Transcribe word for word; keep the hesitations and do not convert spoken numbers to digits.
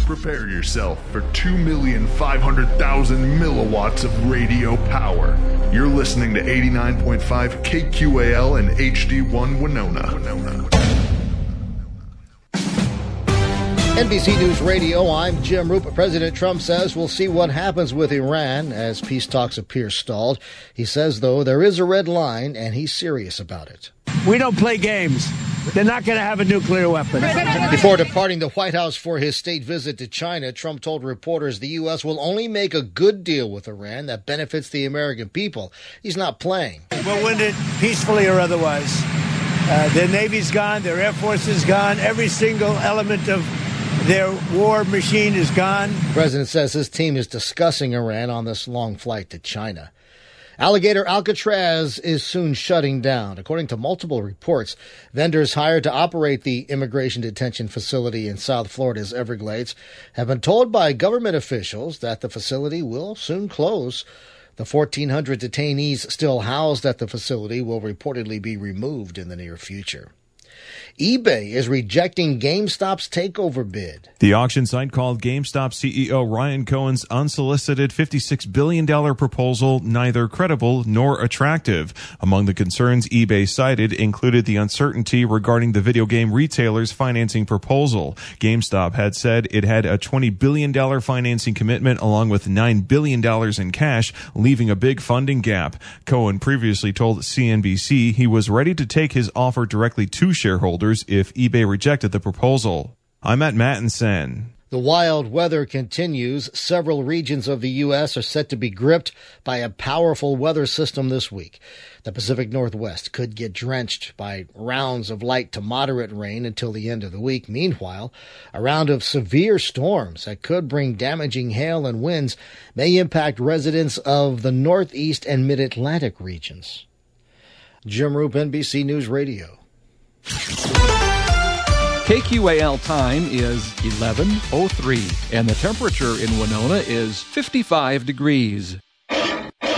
Prepare yourself for two million five hundred thousand milliwatts of radio power. You're listening to eighty-nine point five K Q A L and H D one Winona. Winona. N B C News Radio, I'm Jim Roop. President Trump says we'll see what happens with Iran as peace talks appear stalled. He says, though, there is a red line, and he's serious about it. We don't play games. They're not going to have a nuclear weapon. Before departing the White House for his state visit to China, Trump told reporters the U S will only make a good deal with Iran that benefits the American people. He's not playing. We'll win it peacefully or otherwise. Uh, their Navy's gone. Their Air Force is gone. Every single element of their war machine is gone. The president says his team is discussing Iran on this long flight to China. Alligator Alcatraz is soon shutting down. According to multiple reports, vendors hired to operate the immigration detention facility in South Florida's Everglades have been told by government officials that the facility will soon close. The fourteen hundred detainees still housed at the facility will reportedly be removed in the near future. eBay is rejecting GameStop's takeover bid. The auction site called GameStop C E O Ryan Cohen's unsolicited fifty-six billion dollars proposal neither credible nor attractive. Among the concerns eBay cited included the uncertainty regarding the video game retailer's financing proposal. GameStop had said it had a twenty billion dollars financing commitment along with nine billion dollars in cash, leaving a big funding gap. Cohen previously told C N B C he was ready to take his offer directly to shareholders if eBay rejected the proposal. I'm Matt Mattinson. The wild weather continues. Several regions of the U S are set to be gripped by a powerful weather system this week. The Pacific Northwest could get drenched by rounds of light to moderate rain until the end of the week. Meanwhile, a round of severe storms that could bring damaging hail and winds may impact residents of the Northeast and Mid-Atlantic regions. Jim Roop, N B C News Radio. K Q A L time is eleven oh three, and the temperature in Winona is fifty-five degrees.